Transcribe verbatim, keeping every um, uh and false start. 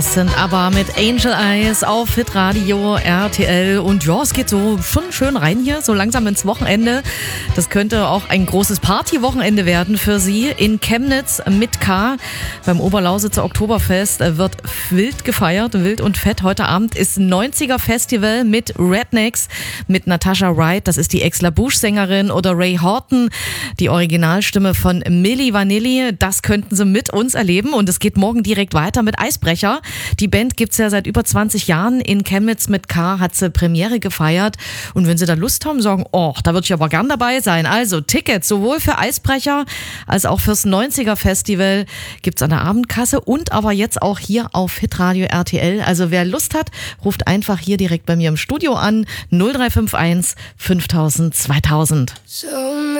Sind aber mit Angel Eyes auf Hitradio R T L und ja, es geht so schon schön rein hier, so langsam ins Wochenende. Das könnte auch ein großes Partywochenende werden für Sie in Chemnitz mit K. Beim Oberlausitzer Oktoberfest wird wild gefeiert, wild und fett. Heute Abend ist neunziger Festival mit Rednecks, mit Natasha Wright, das ist die Ex-LaBouche-Sängerin, oder Ray Horton, die Originalstimme von Milli Vanilli. Das könnten Sie mit uns erleben und es geht morgen direkt weiter mit Eisbrecher. Die Band gibt's ja seit über zwanzig Jahren. In Chemnitz mit K hat sie Premiere gefeiert. Und wenn Sie da Lust haben, sagen, oh, da würde ich aber gern dabei sein. Also Tickets sowohl für Eisbrecher als auch fürs neunziger Festival gibt's an der Abendkasse und aber jetzt auch hier auf Hitradio R T L. Also wer Lust hat, ruft einfach hier direkt bei mir im Studio an. null drei fünf eins fünftausend zweitausend. So